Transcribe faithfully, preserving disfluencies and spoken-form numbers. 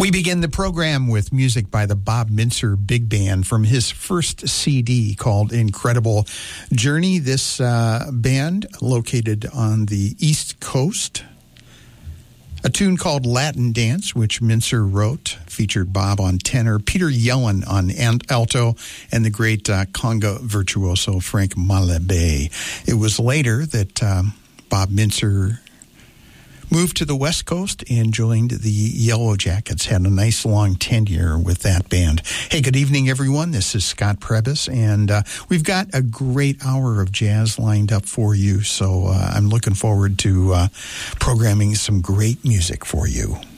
We begin the program with music by the Bob Mintzer Big Band from his first C D called Incredible Journey. This uh, band, located on the East Coast. A tune called Latin Dance, which Mintzer wrote, featured Bob on tenor, Peter Yellen on alto, and the great uh, conga virtuoso Frank Malabé. It was later that um, Bob Mintzer moved to the West Coast and joined the Yellow Jackets. Had a nice long tenure with that band. Hey, good evening, everyone. This is Scott Prebys, and uh, we've got a great hour of jazz lined up for you. So uh, I'm looking forward to uh, programming some great music for you.